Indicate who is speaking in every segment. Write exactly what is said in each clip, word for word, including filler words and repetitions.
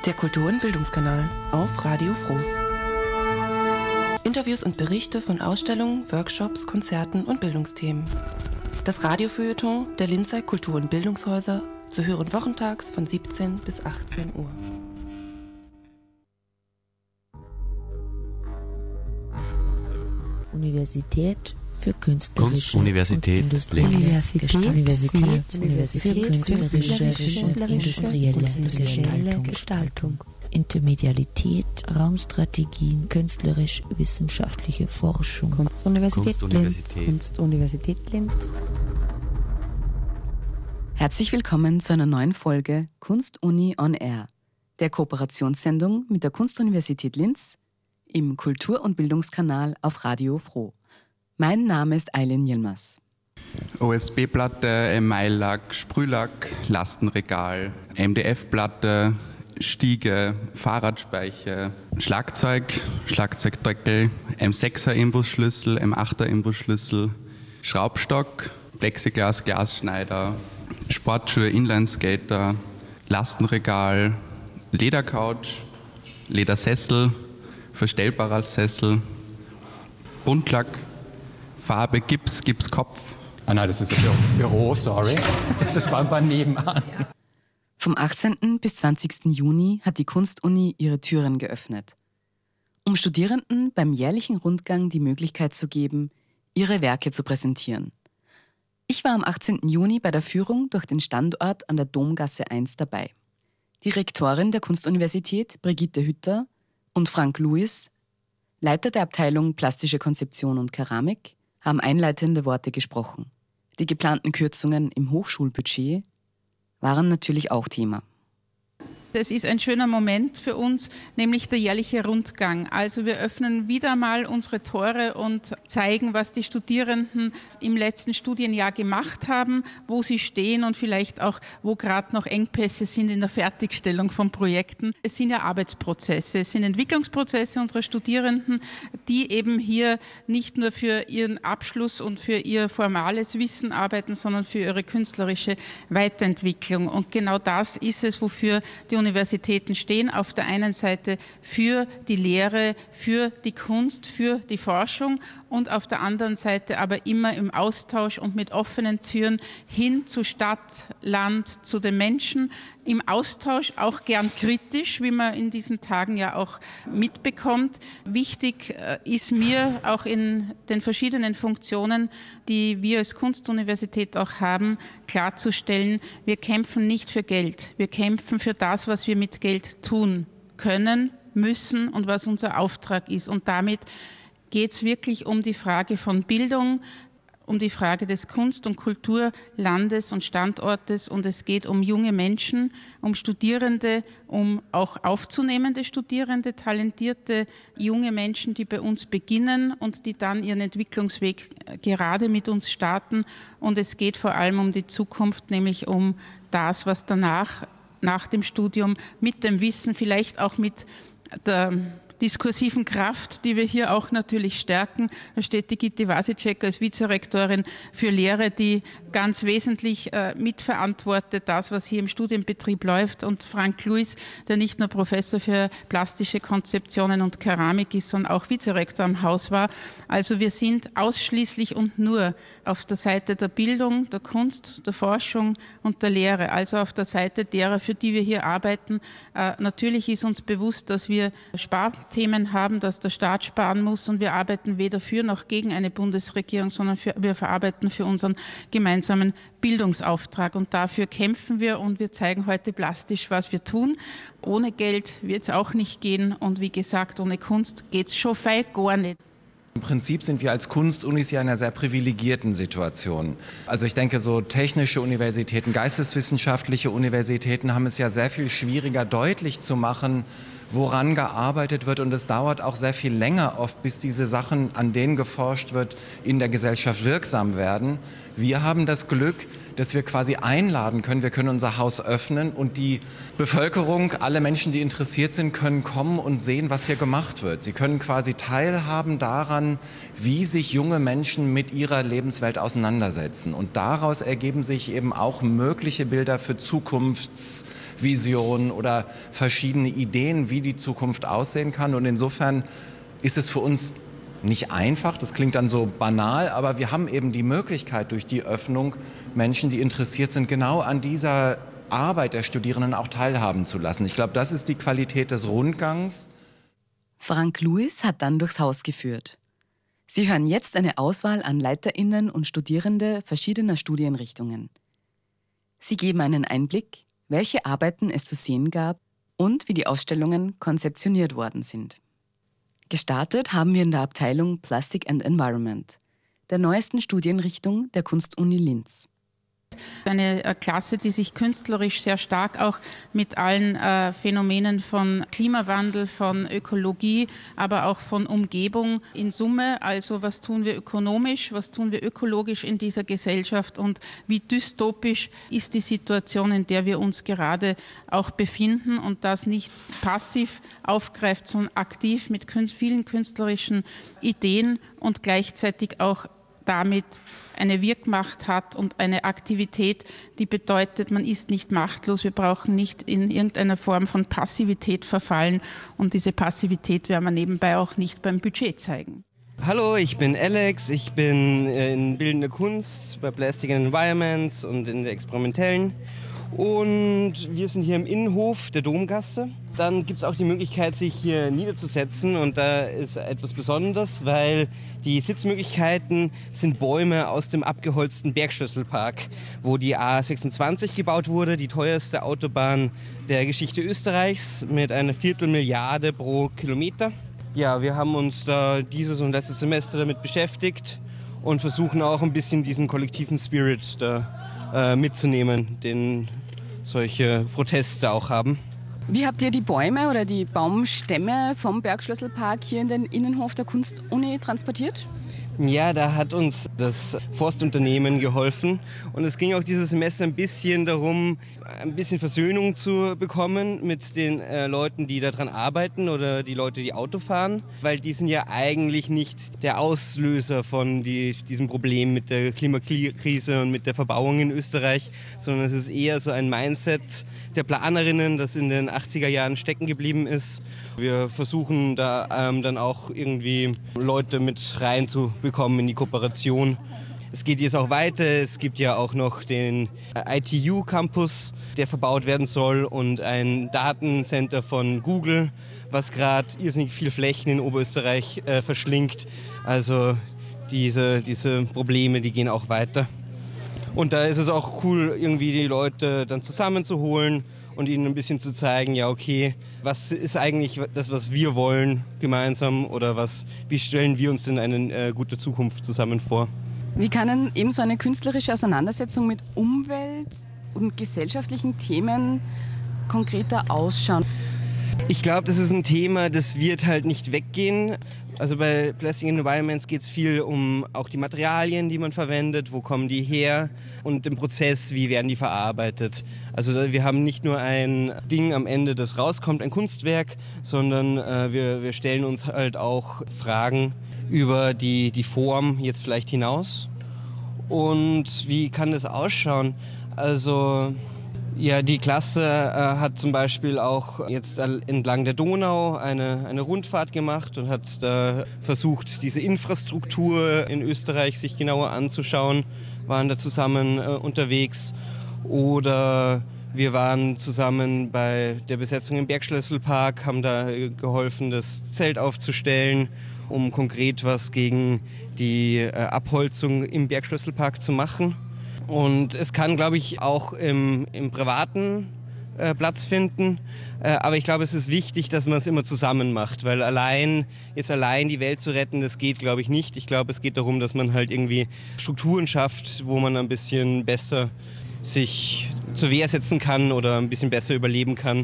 Speaker 1: Der Kultur- und Bildungskanal auf Radio Froh. Interviews und Berichte von Ausstellungen, Workshops, Konzerten und Bildungsthemen. Das Radiofeuilleton der Linzer Kultur- und Bildungshäuser zu hören wochentags von siebzehn bis achtzehn Uhr.
Speaker 2: Universität für künstlerische
Speaker 3: Universität
Speaker 2: und industrielle
Speaker 4: Universität,
Speaker 2: Universität,
Speaker 4: Universität
Speaker 2: für künstlerische und industrielle
Speaker 4: Gestaltung.
Speaker 2: Gestaltung. Intermedialität, Raumstrategien, künstlerisch-wissenschaftliche Forschung.
Speaker 4: Kunstuniversität Linz.
Speaker 3: Kunstuniversität.
Speaker 4: Kunstuniversität Linz.
Speaker 5: Herzlich willkommen zu einer neuen Folge Kunst-Uni on Air, der Kooperationssendung mit der Kunstuniversität Linz im Kultur- und Bildungskanal auf Radio Froh. Mein Name ist Aylin Yilmaz.
Speaker 6: O S B-Platte, M I-Lack, Sprühlack, Lastenregal, M D F-Platte, Stiege, Fahrradspeiche, Schlagzeug, Schlagzeugdeckel, M sechser Imbusschlüssel, M achter Imbusschlüssel, Schraubstock, Plexiglas, Glasschneider, Sportschuhe, Inlineskater, Lastenregal, Ledercouch, Ledersessel, verstellbarer Sessel, Buntlack, Farbe, Gips, Gipskopf.
Speaker 7: Ah nein, das ist ein Büro, sorry. Das ist war nebenan.
Speaker 5: Vom achtzehnten bis zwanzigsten Juni hat die Kunstuni ihre Türen geöffnet, um Studierenden beim jährlichen Rundgang die Möglichkeit zu geben, ihre Werke zu präsentieren. Ich war am achtzehnten Juni bei der Führung durch den Standort an der Domgasse eins dabei. Die Rektorin der Kunstuniversität, Brigitte Hütter, und Frank Lewis, Leiter der Abteilung Plastische Konzeption und Keramik, haben einleitende Worte gesprochen. Die geplanten Kürzungen im Hochschulbudget waren natürlich auch Thema.
Speaker 8: Es ist ein schöner Moment für uns, nämlich der jährliche Rundgang. Also wir öffnen wieder mal unsere Tore und zeigen, was die Studierenden im letzten Studienjahr gemacht haben, wo sie stehen und vielleicht auch, wo gerade noch Engpässe sind in der Fertigstellung von Projekten. Es sind ja Arbeitsprozesse, es sind Entwicklungsprozesse unserer Studierenden, die eben hier nicht nur für ihren Abschluss und für ihr formales Wissen arbeiten, sondern für ihre künstlerische Weiterentwicklung. Und genau das ist es, wofür die Universitäten stehen, auf der einen Seite für die Lehre, für die Kunst, für die Forschung und auf der anderen Seite aber immer im Austausch und mit offenen Türen hin zu Stadt, Land, zu den Menschen, im Austausch, auch gern kritisch, wie man in diesen Tagen ja auch mitbekommt. Wichtig ist mir auch in den verschiedenen Funktionen, die wir als Kunstuniversität auch haben, klarzustellen, wir kämpfen nicht für Geld. Wir kämpfen für das, was wir mit Geld tun können, müssen und was unser Auftrag ist. Und damit geht es wirklich um die Frage von Bildung, um die Frage des Kunst- und Kulturlandes und Standortes, und es geht um junge Menschen, um Studierende, um auch aufzunehmende Studierende, talentierte junge Menschen, die bei uns beginnen und die dann ihren Entwicklungsweg gerade mit uns starten. Und es geht vor allem um die Zukunft, nämlich um das, was danach, nach dem Studium, mit dem Wissen, vielleicht auch mit der diskursiven Kraft, die wir hier auch natürlich stärken. Da steht die Gitti Vasicek als Vizerektorin für Lehre, die ganz wesentlich äh, mitverantwortet das, was hier im Studienbetrieb läuft. Und Frank Lewis, der nicht nur Professor für plastische Konzeptionen und Keramik ist, sondern auch Vizerektor am Haus war. Also wir sind ausschließlich und nur auf der Seite der Bildung, der Kunst, der Forschung und der Lehre, also auf der Seite derer, für die wir hier arbeiten. Äh, natürlich ist uns bewusst, dass wir Spar Themen haben, dass der Staat sparen muss, und wir arbeiten weder für noch gegen eine Bundesregierung, sondern für, wir verarbeiten für unseren gemeinsamen Bildungsauftrag, und dafür kämpfen wir, und wir zeigen heute plastisch, was wir tun. Ohne Geld wird es auch nicht gehen, und wie gesagt, ohne Kunst geht es schon fein gar nicht.
Speaker 9: Im Prinzip sind wir als Kunstunis ja in einer sehr privilegierten Situation. Also ich denke, so technische Universitäten, geisteswissenschaftliche Universitäten haben es ja sehr viel schwieriger, deutlich zu machen, woran gearbeitet wird, und es dauert auch sehr viel länger oft, bis diese Sachen, an denen geforscht wird, in der Gesellschaft wirksam werden. Wir haben das Glück, dass wir quasi einladen können. Wir können unser Haus öffnen und die Bevölkerung, alle Menschen, die interessiert sind, können kommen und sehen, was hier gemacht wird. Sie können quasi teilhaben daran, wie sich junge Menschen mit ihrer Lebenswelt auseinandersetzen. Und daraus ergeben sich eben auch mögliche Bilder für Zukunftsvisionen oder verschiedene Ideen, wie die Zukunft aussehen kann. Und insofern ist es für uns nicht einfach, das klingt dann so banal, aber wir haben eben die Möglichkeit durch die Öffnung, Menschen, die interessiert sind, genau an dieser Arbeit der Studierenden auch teilhaben zu lassen. Ich glaube, das ist die Qualität des Rundgangs.
Speaker 5: Frank Lewis hat dann durchs Haus geführt. Sie hören jetzt eine Auswahl an LeiterInnen und Studierende verschiedener Studienrichtungen. Sie geben einen Einblick, welche Arbeiten es zu sehen gab und wie die Ausstellungen konzeptioniert worden sind. Gestartet haben wir in der Abteilung Plastic and Environment, der neuesten Studienrichtung der Kunstuni Linz.
Speaker 8: Eine Klasse, die sich künstlerisch sehr stark auch mit allen äh, Phänomenen von Klimawandel, von Ökologie, aber auch von Umgebung in Summe, also was tun wir ökonomisch, was tun wir ökologisch in dieser Gesellschaft und wie dystopisch ist die Situation, in der wir uns gerade auch befinden und das nicht passiv aufgreift, sondern aktiv mit vielen künstlerischen Ideen und gleichzeitig auch damit eine Wirkmacht hat und eine Aktivität, die bedeutet, man ist nicht machtlos, wir brauchen nicht in irgendeiner Form von Passivität verfallen und diese Passivität werden wir nebenbei auch nicht beim Budget zeigen.
Speaker 3: Hallo, ich bin Alex, ich bin in Bildende Kunst bei Plastic and Environments und in der Experimentellen und wir sind hier im Innenhof der Domgasse. Dann gibt es auch die Möglichkeit, sich hier niederzusetzen und da ist etwas Besonderes, weil die Sitzmöglichkeiten sind Bäume aus dem abgeholzten Bergschlösselpark, wo die A sechsundzwanzig gebaut wurde, die teuerste Autobahn der Geschichte Österreichs mit einer Viertelmilliarde pro Kilometer. Ja, wir haben uns da dieses und letztes Semester damit beschäftigt und versuchen auch ein bisschen diesen kollektiven Spirit da äh, mitzunehmen, den solche Proteste auch haben.
Speaker 5: Wie habt ihr die Bäume oder die Baumstämme vom Bergschlösselpark hier in den Innenhof der Kunstuni transportiert?
Speaker 3: Ja, da hat uns das Forstunternehmen geholfen und es ging auch dieses Semester ein bisschen darum, ein bisschen Versöhnung zu bekommen mit den äh, Leuten, die daran arbeiten oder die Leute, die Auto fahren, weil die sind ja eigentlich nicht der Auslöser von die, diesem Problem mit der Klimakrise und mit der Verbauung in Österreich, sondern es ist eher so ein Mindset der Planerinnen, das in den achtziger Jahren stecken geblieben ist. Wir versuchen da ähm, dann auch irgendwie Leute mit reinzubekommen in die Kooperation. Es geht jetzt auch weiter, es gibt ja auch noch den I T U-Campus, der verbaut werden soll und ein Datencenter von Google, was gerade irrsinnig viel Flächen in Oberösterreich äh, verschlingt. Also diese, diese Probleme, die gehen auch weiter. Und da ist es auch cool, irgendwie die Leute dann zusammenzuholen und ihnen ein bisschen zu zeigen, ja okay, was ist eigentlich das, was wir wollen gemeinsam oder was, wie stellen wir uns denn eine äh, gute Zukunft zusammen vor?
Speaker 5: Wie kann denn eben so eine künstlerische Auseinandersetzung mit Umwelt und gesellschaftlichen Themen konkreter ausschauen?
Speaker 3: Ich glaube, das ist ein Thema, das wird halt nicht weggehen. Also bei Plastic and Environments geht es viel um auch die Materialien, die man verwendet, wo kommen die her und den Prozess, wie werden die verarbeitet. Also wir haben nicht nur ein Ding am Ende, das rauskommt, ein Kunstwerk, sondern äh, wir, wir stellen uns halt auch Fragen über die, die Form jetzt vielleicht hinaus. Und wie kann das ausschauen? Also ja, die Klasse äh, hat zum Beispiel auch jetzt entlang der Donau eine, eine Rundfahrt gemacht und hat da versucht, diese Infrastruktur in Österreich sich genauer anzuschauen, waren da zusammen äh, unterwegs. Oder wir waren zusammen bei der Besetzung im Bergschlösselpark, haben da geholfen, das Zelt aufzustellen, um konkret was gegen die äh, Abholzung im Bergschlösselpark zu machen. Und es kann, glaube ich, auch im, im privaten äh, Platz finden. Äh, aber ich glaube, es ist wichtig, dass man es immer zusammen macht, weil allein, jetzt allein die Welt zu retten, das geht, glaube ich, nicht. Ich glaube, es geht darum, dass man halt irgendwie Strukturen schafft, wo man ein bisschen besser sich zur Wehr setzen kann oder ein bisschen besser überleben kann.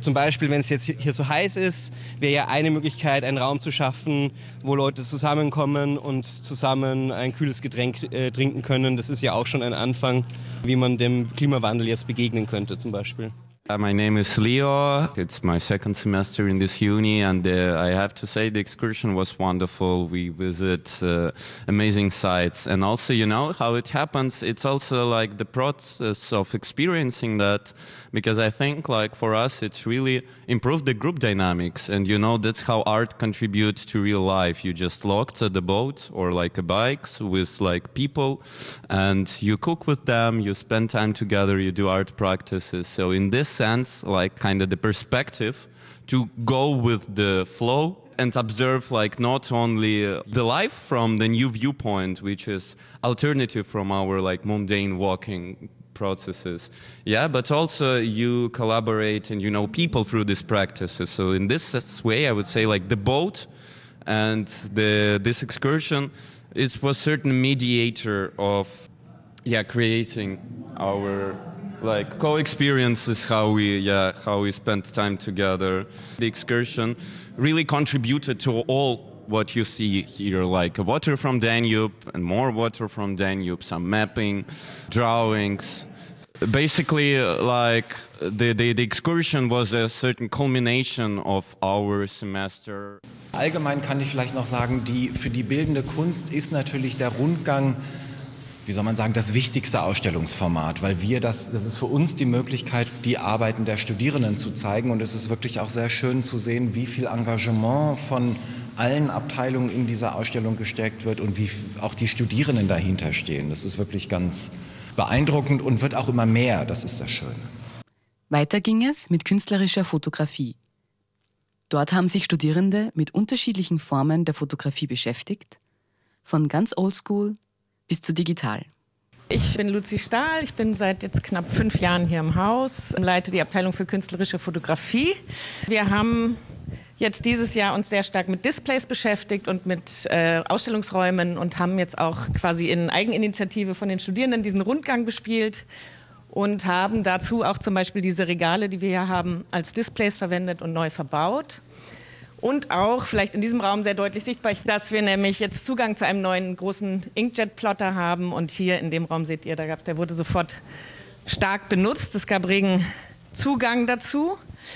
Speaker 3: Zum Beispiel, wenn es jetzt hier so heiß ist, wäre ja eine Möglichkeit, einen Raum zu schaffen, wo Leute zusammenkommen und zusammen ein kühles Getränk äh, trinken können. Das ist ja auch schon ein Anfang, wie man dem Klimawandel jetzt begegnen könnte zum Beispiel.
Speaker 10: Uh, my name is Leo. It's my second semester in this uni, and uh, I have to say the excursion was wonderful. We visit uh, amazing sites, and also, you know, how it happens. It's also like the process of experiencing that, because I think, like, for us, it's really improved the group dynamics, and you know, that's how art contributes to real life. You just locked at the boat or like a bikes with like people, and you cook with them. You spend time together. You do art practices. So in this sense, like kind of the perspective to go with the flow and observe like not only uh, the life from the new viewpoint, which is alternative from our like mundane walking processes, yeah, but also you collaborate and you know people through these practices. So in this way, I would say like the boat and the this excursion, it was certain mediator of yeah creating our like co-experiences, how we yeah how we spent time together. The excursion really contributed to all what you see here, like water from Danube and more water from Danube, some mapping, drawings. Basically, like the, the, the excursion was a certain culmination of our semester.
Speaker 9: Allgemein kann ich vielleicht noch sagen, die, für die bildende Kunst ist natürlich der Rundgang, wie soll man sagen, das wichtigste Ausstellungsformat, weil wir das, das ist für uns die Möglichkeit, die Arbeiten der Studierenden zu zeigen, und es ist wirklich auch sehr schön zu sehen, wie viel Engagement von allen Abteilungen in dieser Ausstellung gesteckt wird und wie auch die Studierenden dahinter stehen. Das ist wirklich ganz beeindruckend und wird auch immer mehr, das ist das Schöne.
Speaker 5: Weiter ging es mit künstlerischer Fotografie. Dort haben sich Studierende mit unterschiedlichen Formen der Fotografie beschäftigt, von ganz oldschool bis zu digital.
Speaker 11: Ich bin Luzi Stahl, ich bin seit jetzt knapp fünf Jahren hier im Haus und leite die Abteilung für künstlerische Fotografie. Wir haben jetzt dieses Jahr uns sehr stark mit Displays beschäftigt und mit äh, Ausstellungsräumen und haben jetzt auch quasi in Eigeninitiative von den Studierenden diesen Rundgang bespielt und haben dazu auch zum Beispiel diese Regale, die wir hier haben, als Displays verwendet und neu verbaut. Und auch, vielleicht in diesem Raum sehr deutlich sichtbar, dass wir nämlich jetzt Zugang zu einem neuen großen Inkjet-Plotter haben. Und hier in dem Raum seht ihr, da gab's, der wurde sofort stark benutzt. Es gab regen Zugang dazu.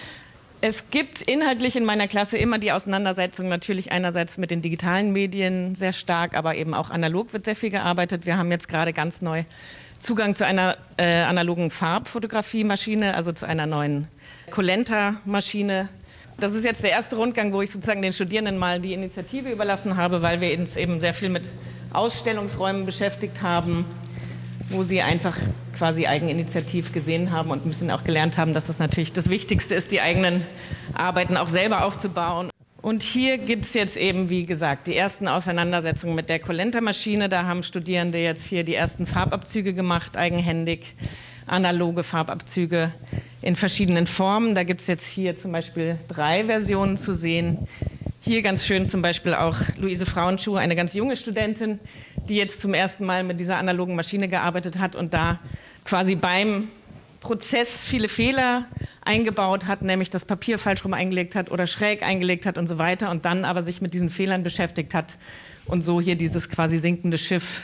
Speaker 11: Es gibt inhaltlich in meiner Klasse immer die Auseinandersetzung natürlich einerseits mit den digitalen Medien sehr stark, aber eben auch analog wird sehr viel gearbeitet. Wir haben jetzt gerade ganz neu Zugang zu einer äh, analogen Farbfotografiemaschine, also zu einer neuen Colenta-Maschine. Das ist jetzt der erste Rundgang, wo ich sozusagen den Studierenden mal die Initiative überlassen habe, weil wir uns eben sehr viel mit Ausstellungsräumen beschäftigt haben, wo sie einfach quasi eigeninitiativ gesehen haben und ein bisschen auch gelernt haben, dass es natürlich das Wichtigste ist, die eigenen Arbeiten auch selber aufzubauen. Und hier gibt es jetzt eben, wie gesagt, die ersten Auseinandersetzungen mit der Colenta-Maschine. Da haben Studierende jetzt hier die ersten Farbabzüge gemacht, eigenhändig, analoge Farbabzüge in verschiedenen Formen. Da gibt es jetzt hier zum Beispiel drei Versionen zu sehen. Hier ganz schön zum Beispiel auch Luise Frauenschuh, eine ganz junge Studentin, die jetzt zum ersten Mal mit dieser analogen Maschine gearbeitet hat und da quasi beim Prozess viele Fehler eingebaut hat, nämlich das Papier falsch rum eingelegt hat oder schräg eingelegt hat und so weiter und dann aber sich mit diesen Fehlern beschäftigt hat und so hier dieses quasi sinkende Schiff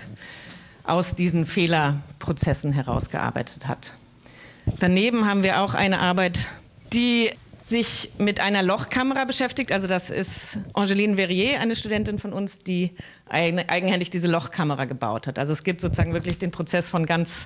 Speaker 11: aus diesen Fehlerprozessen herausgearbeitet hat. Daneben haben wir auch eine Arbeit, die sich mit einer Lochkamera beschäftigt. Also das ist Angeline Verrier, eine Studentin von uns, die eigenhändig diese Lochkamera gebaut hat. Also es gibt sozusagen wirklich den Prozess von ganz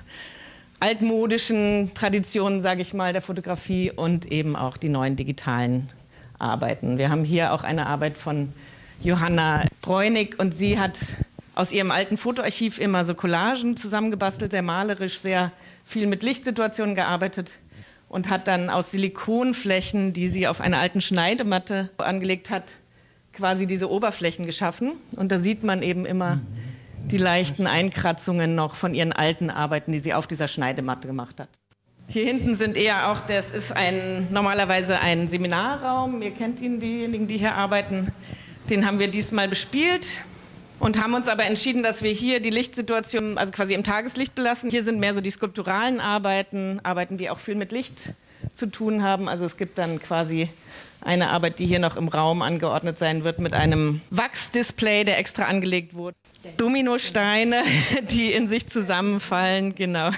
Speaker 11: altmodischen Traditionen, sage ich mal, der Fotografie und eben auch die neuen digitalen Arbeiten. Wir haben hier auch eine Arbeit von Johanna Bräunig und sie hat aus ihrem alten Fotoarchiv immer so Collagen zusammengebastelt, sehr malerisch, sehr viel mit Lichtsituationen gearbeitet und hat dann aus Silikonflächen, die sie auf einer alten Schneidematte angelegt hat, quasi diese Oberflächen geschaffen. Und da sieht man eben immer die leichten Einkratzungen noch von ihren alten Arbeiten, die sie auf dieser Schneidematte gemacht hat. Hier hinten sind eher auch, das ist ein, normalerweise ein Seminarraum, ihr kennt ihn, diejenigen, die hier arbeiten, den haben wir diesmal bespielt. Und haben uns aber entschieden, dass wir hier die Lichtsituation, also quasi im Tageslicht belassen. Hier sind mehr so die skulpturalen Arbeiten, Arbeiten, die auch viel mit Licht zu tun haben. Also es gibt dann quasi eine Arbeit, die hier noch im Raum angeordnet sein wird, mit einem Wachsdisplay, der extra angelegt wurde. Dominosteine, die in sich zusammenfallen, genau.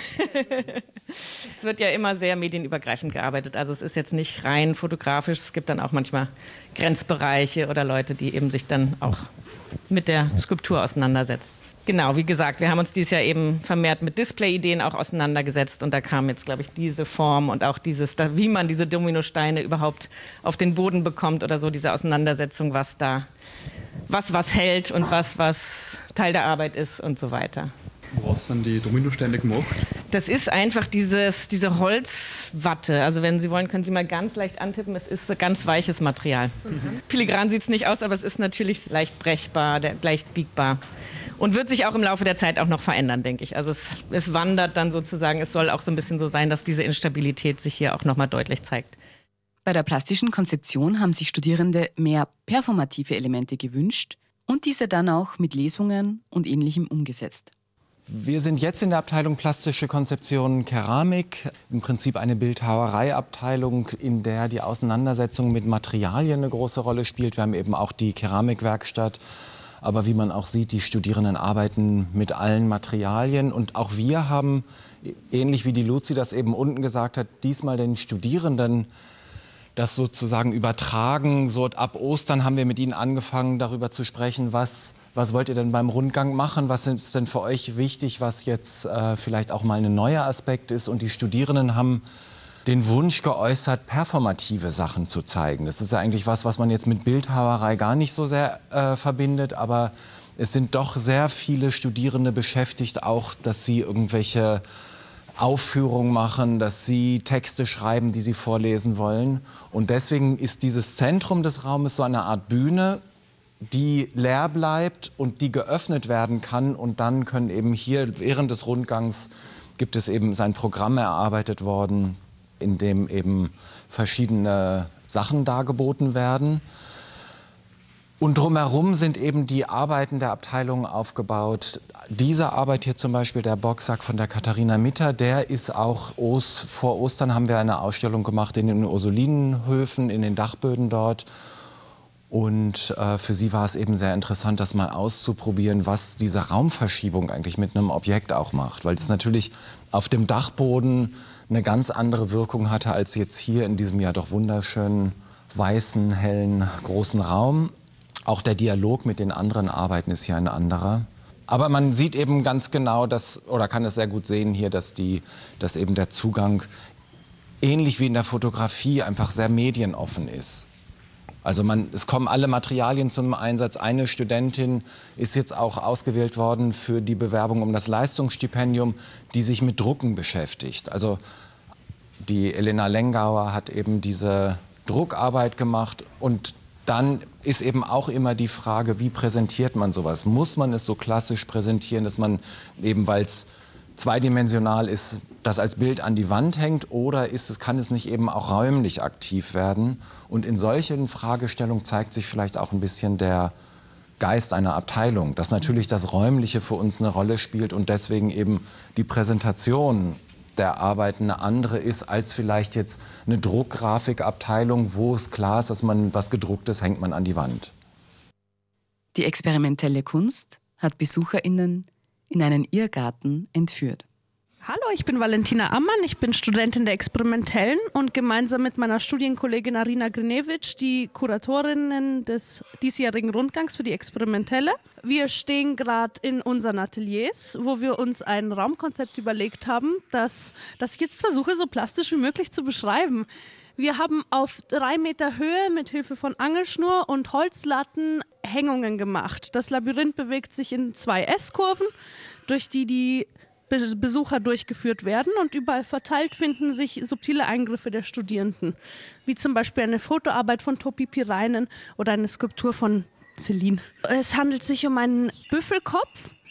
Speaker 11: Es wird ja immer sehr medienübergreifend gearbeitet. Also es ist jetzt nicht rein fotografisch, es gibt dann auch manchmal Grenzbereiche oder Leute, die eben sich dann auch mit der Skulptur auseinandersetzen. Genau, wie gesagt, wir haben uns dieses Jahr eben vermehrt mit Display-Ideen auch auseinandergesetzt und da kam jetzt, glaube ich, diese Form und auch dieses, wie man diese Dominosteine überhaupt auf den Boden bekommt oder so, diese Auseinandersetzung, was da, was was hält und was was Teil der Arbeit ist und so weiter.
Speaker 12: Was sind die Dominosteine gemacht?
Speaker 11: Das ist einfach dieses, diese Holzwatte. Also wenn Sie wollen, können Sie mal ganz leicht antippen. Es ist so ganz weiches Material. Mhm. Filigran sieht es nicht aus, aber es ist natürlich leicht brechbar, leicht biegbar. Und wird sich auch im Laufe der Zeit auch noch verändern, denke ich. Also es, es wandert dann sozusagen. Es soll auch so ein bisschen so sein, dass diese Instabilität sich hier auch nochmal deutlich zeigt.
Speaker 5: Bei der plastischen Konzeption haben sich Studierende mehr performative Elemente gewünscht und diese dann auch mit Lesungen und Ähnlichem umgesetzt.
Speaker 9: Wir sind jetzt in der Abteilung Plastische Konzeption Keramik, im Prinzip eine Bildhauereiabteilung, in der die Auseinandersetzung mit Materialien eine große Rolle spielt. Wir haben eben auch die Keramikwerkstatt, aber wie man auch sieht, die Studierenden arbeiten mit allen Materialien. Und auch wir haben, ähnlich wie die Luzi das eben unten gesagt hat, diesmal den Studierenden das sozusagen übertragen. So ab Ostern haben wir mit ihnen angefangen, darüber zu sprechen, was Was wollt ihr denn beim Rundgang machen? Was ist denn für euch wichtig, was jetzt äh, vielleicht auch mal ein neuer Aspekt ist? Und die Studierenden haben den Wunsch geäußert, performative Sachen zu zeigen. Das ist ja eigentlich was, was man jetzt mit Bildhauerei gar nicht so sehr äh, verbindet. Aber es sind doch sehr viele Studierende beschäftigt, auch, dass sie irgendwelche Aufführungen machen, dass sie Texte schreiben, die sie vorlesen wollen. Und deswegen ist dieses Zentrum des Raumes so eine Art Bühne, die leer bleibt und die geöffnet werden kann. Und dann können eben hier während des Rundgangs gibt es eben sein Programm erarbeitet worden, in dem eben verschiedene Sachen dargeboten werden. Und drumherum sind eben die Arbeiten der Abteilung aufgebaut. Diese Arbeit hier zum Beispiel, der Boxsack von der Katharina Mitter, der ist auch, Os, vor Ostern haben wir eine Ausstellung gemacht in den Ursulinenhöfen, in den Dachböden dort. Und äh, für sie war es eben sehr interessant, das mal auszuprobieren, was diese Raumverschiebung eigentlich mit einem Objekt auch macht. Weil das natürlich auf dem Dachboden eine ganz andere Wirkung hatte, als jetzt hier in diesem ja doch wunderschönen, weißen, hellen, großen Raum. Auch der Dialog mit den anderen Arbeiten ist hier ein anderer. Aber man sieht eben ganz genau, dass, oder kann es sehr gut sehen hier, dass, die, dass eben der Zugang, ähnlich wie in der Fotografie, einfach sehr medienoffen ist. Also man, es kommen alle Materialien zum Einsatz. Eine Studentin ist jetzt auch ausgewählt worden für die Bewerbung um das Leistungsstipendium, die sich mit Drucken beschäftigt. Also die Elena Lengauer hat eben diese Druckarbeit gemacht. Und dann ist eben auch immer die Frage, wie präsentiert man sowas? Muss man es so klassisch präsentieren, dass man eben, weil es zweidimensional ist, das als Bild an die Wand hängt, oder ist es, kann es nicht eben auch räumlich aktiv werden? Und in solchen Fragestellungen zeigt sich vielleicht auch ein bisschen der Geist einer Abteilung, dass natürlich das Räumliche für uns eine Rolle spielt und deswegen eben die Präsentation der Arbeit eine andere ist als vielleicht jetzt eine Druckgrafikabteilung, wo es klar ist, dass man was Gedrucktes hängt man an die Wand.
Speaker 5: Die experimentelle Kunst hat BesucherInnen in einen Irrgarten entführt.
Speaker 13: Hallo, ich bin Valentina Ammann, ich bin Studentin der Experimentellen und gemeinsam mit meiner Studienkollegin Arina Grinewitsch die Kuratorinnen des diesjährigen Rundgangs für die Experimentelle. Wir stehen gerade in unseren Ateliers, wo wir uns ein Raumkonzept überlegt haben, das, das ich jetzt versuche, so plastisch wie möglich zu beschreiben. Wir haben auf drei Meter Höhe mit Hilfe von Angelschnur und Holzlatten Hängungen gemacht. Das Labyrinth bewegt sich in zwei S-Kurven, durch die die Besucher durchgeführt werden, und überall verteilt finden sich subtile Eingriffe der Studierenden, wie zum Beispiel eine Fotoarbeit von Topi Pirainen oder eine Skulptur von Celine. Es handelt sich um einen Büffelkopf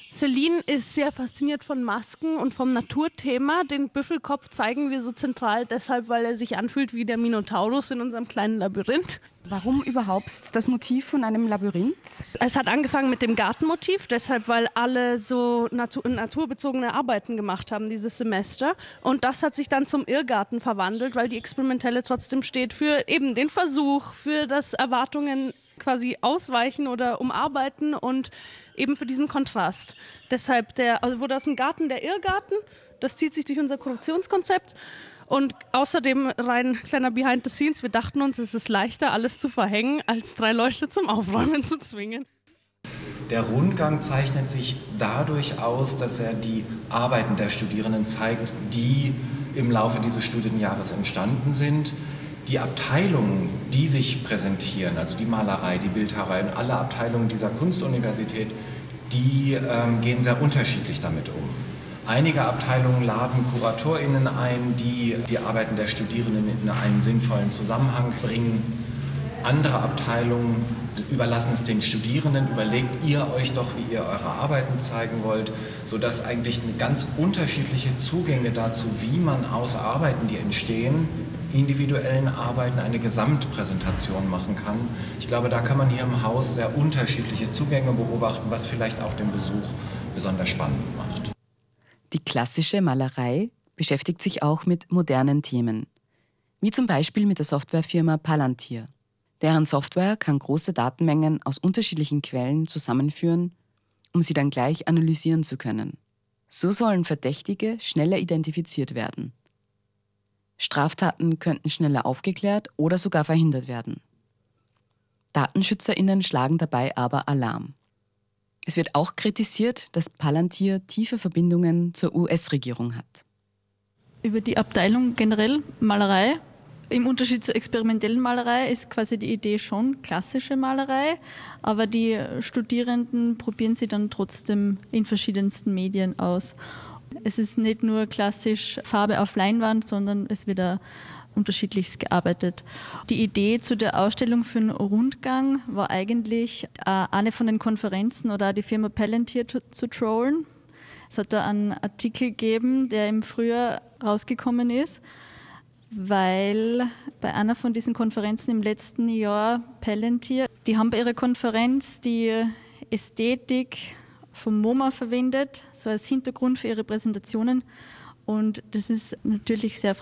Speaker 13: Celine ist sehr fasziniert von Masken und vom Naturthema. Den Büffelkopf zeigen wir so zentral deshalb, weil er sich anfühlt wie der Minotaurus in unserem kleinen Labyrinth.
Speaker 14: Warum überhaupt das Motiv von einem Labyrinth?
Speaker 13: Es hat angefangen mit dem Gartenmotiv, deshalb, weil alle so natur- naturbezogene Arbeiten gemacht haben dieses Semester. Und das hat sich dann zum Irrgarten verwandelt, weil die Experimentelle trotzdem steht für eben den Versuch, für das Erwartungen quasi ausweichen oder umarbeiten und eben für diesen Kontrast. Deshalb der, also wurde aus dem Garten der Irrgarten, das zieht sich durch unser Korruptionskonzept. Und außerdem rein kleiner Behind the Scenes, wir dachten uns, es ist leichter, alles zu verhängen, als drei Leute zum Aufräumen zu zwingen.
Speaker 9: Der Rundgang zeichnet sich dadurch aus, dass er die Arbeiten der Studierenden zeigt, die im Laufe dieses Studienjahres entstanden sind. Die Abteilungen, die sich präsentieren, also die Malerei, die Bildhauerei und alle Abteilungen dieser Kunstuniversität, die ähm, gehen sehr unterschiedlich damit um. Einige Abteilungen laden KuratorInnen ein, die die Arbeiten der Studierenden in einen sinnvollen Zusammenhang bringen. Andere Abteilungen überlassen es den Studierenden, überlegt ihr euch doch, wie ihr eure Arbeiten zeigen wollt, sodass eigentlich ganz unterschiedliche Zugänge dazu, wie man aus Arbeiten, die entstehen, individuellen Arbeiten eine Gesamtpräsentation machen kann. Ich glaube, da kann man hier im Haus sehr unterschiedliche Zugänge beobachten, was vielleicht auch den Besuch besonders spannend macht.
Speaker 5: Die klassische Malerei beschäftigt sich auch mit modernen Themen, wie zum Beispiel mit der Softwarefirma Palantir. Deren Software kann große Datenmengen aus unterschiedlichen Quellen zusammenführen, um sie dann gleich analysieren zu können. So sollen Verdächtige schneller identifiziert werden. Straftaten könnten schneller aufgeklärt oder sogar verhindert werden. DatenschützerInnen schlagen dabei aber Alarm. Es wird auch kritisiert, dass Palantir tiefe Verbindungen zur U S-Regierung hat.
Speaker 15: Über die Abteilung generell Malerei. Im Unterschied zur experimentellen Malerei ist quasi die Idee schon klassische Malerei, aber die Studierenden probieren sie dann trotzdem in verschiedensten Medien aus. Es ist nicht nur klassisch Farbe auf Leinwand, sondern es wird auch unterschiedlichst gearbeitet. Die Idee zu der Ausstellung für einen Rundgang war eigentlich, eine von den Konferenzen oder die Firma Palantir zu, zu trollen. Es hat da einen Artikel gegeben, der im Frühjahr rausgekommen ist, weil bei einer von diesen Konferenzen im letzten Jahr Palantir, die haben bei ihrer Konferenz die Ästhetik vom MoMA verwendet, so als Hintergrund für ihre Präsentationen. Und das ist natürlich sehr